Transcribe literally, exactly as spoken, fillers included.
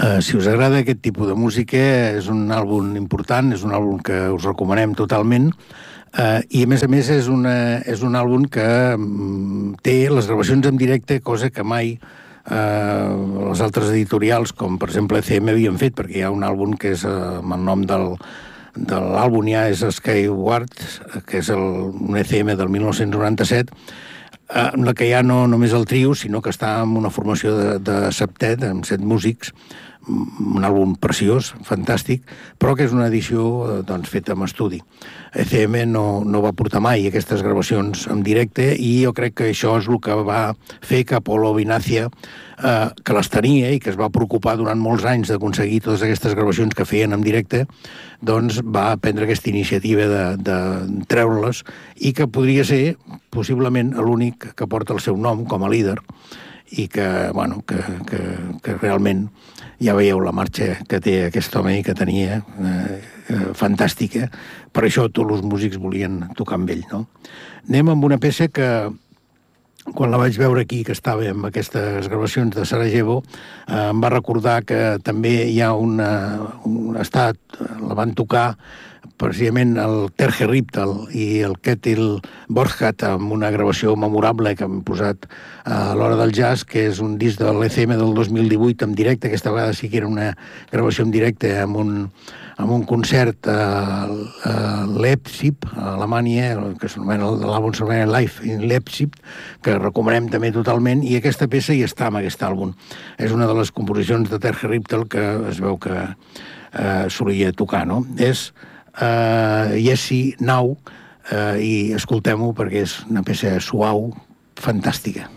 Uh, si us agrada aquest tipus de música, és un àlbum important, és un àlbum que us recomanem totalment, uh, i a més a més és, una, és un àlbum que um, té les gravacions en directe, cosa que mai uh, les altres editorials, com per exemple E C M, havien fet, perquè hi ha un àlbum que és uh, amb el nom del, de l'àlbum ja és Skyward, que és el, un E C M del mil nou-cents noranta-set, en la que ja no només el trio, sinó que està en una formació de, de septet, amb set músics, un àlbum preciós, fantàstic, però que és una edició doncs, feta amb estudi. E C M no, no va portar mai aquestes gravacions en directe i jo crec que això és el que va fer que Polo Vinaccia, eh, que les tenia i que es va preocupar durant molts anys d'aconseguir totes aquestes gravacions que feien en directe, doncs va prendre aquesta iniciativa de, de treure-les i que podria ser possiblement l'únic que porta el seu nom com a líder i que, bueno, que, que, que realment ja veieu la marxa que té aquest home i que tenia eh, eh, fantàstica. Per això tots els músics volien tocar amb ell, no? Anem amb una peça que quan la vaig veure aquí, que estava amb aquestes gravacions de Sarajevo, eh, em va recordar que també hi ha una, un estat, la van tocar precisament el Terje Riptal i el Ketil Borchardt amb una gravació memorable que hem posat a l'Hora del Jazz, que és un disc de l'E C M del dos mil divuit en directe. Aquesta vegada sí que era una gravació en directe amb un, amb un concert a, a Leipzig, a Alemanya, que s'anomena, l'àlbum s'anomena Live in Leipzig, que recomanem també totalment, i aquesta peça hi està en aquest àlbum. És una de les composicions de Terje Riptal que es veu que eh, solia tocar, no? És Uh, Yessi Now, uh, i escoltem-ho perquè és una peça suau, fantàstica.